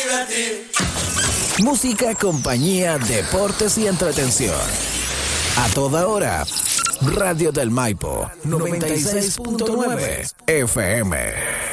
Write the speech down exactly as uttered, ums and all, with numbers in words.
divertir. Música, compañía, deportes y entretención. A toda hora. Radio del Maipo, noventa y seis punto nueve F M.